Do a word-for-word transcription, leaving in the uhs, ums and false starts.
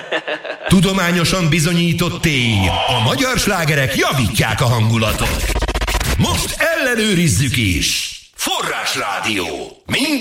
Tudományosan bizonyított tény, a magyar slágerek javítják a hangulatot. Most ellenőrizzük is. Forrásrádió. Mind